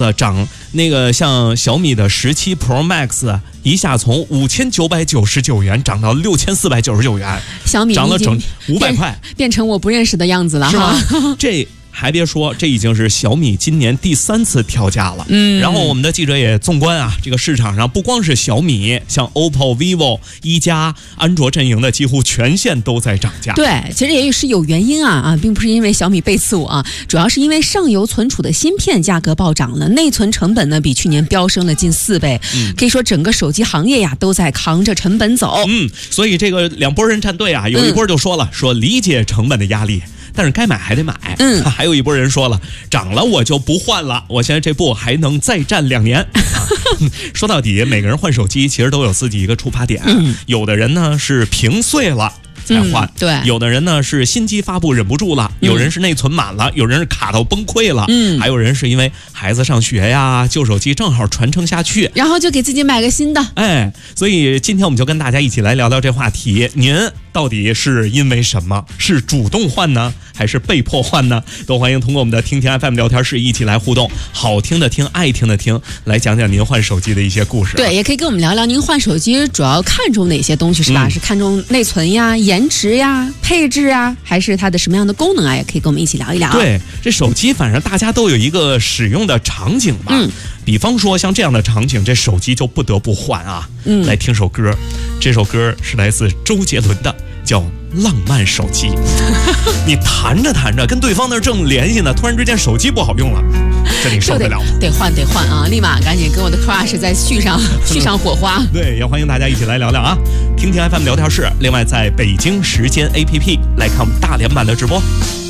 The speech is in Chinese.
涨那个像小米的17 Pro Max 一下从5999元涨到6499元， 小米涨了整500块， 变成我不认识的样子了， 是吗？这还别说，这已经是小米今年第3次调价了。然后我们的记者也纵观啊，这个市场上不光是小米，像 OPPO、vivo、一加、安卓阵营的几乎全线都在涨价。 对，其实也是有原因啊，并不是因为小米背刺我啊，主要是因为上游存储的芯片价格暴涨了，内存成本呢比去年飙升了近4倍。可以说整个手机行业呀都在扛着成本走。 所以这个两拨人站队啊，有一波就说了，说理解成本的压力，但是该买还得买。还有一波人说了，涨了我就不换了，我现在这步还能再战2年。说到底，每个人换手机其实都有自己一个出发点。有的人呢是屏碎了才换， 对， 有的人呢是新机发布忍不住了，有人是内存满了，有人是卡到崩溃了，还有人是因为孩子上学呀，旧手机正好传承下去， 然后就给自己买个新的。 所以今天我们就跟大家一起来聊聊这话题，您到底是因为什么？是主动换呢，还是被迫换呢？都欢迎通过我们的听听 FM 聊天室一起来互动，好听的听，爱听的听，来讲讲您换手机的一些故事。 对，也可以跟我们聊聊您换手机主要看重哪些东西，是吧？是看重内存呀、颜值呀、配置啊，还是它的什么样的功能啊？也可以跟我们一起聊一聊。 对，这手机反正大家都有一个使用的场景吧。比方说像这样的场景，这手机就不得不换啊。来听首歌，这首歌是来自周杰伦的，叫《浪漫手机》。你弹着弹着跟对方那正联系呢，突然之间手机不好用了，这你受得了吗？ 得换啊！立马赶紧跟我的 crush 再续上火花。 对，也欢迎大家一起来聊聊啊！听听 FM 聊天室，另外在北京时间 APP 来看我们大连版的直播。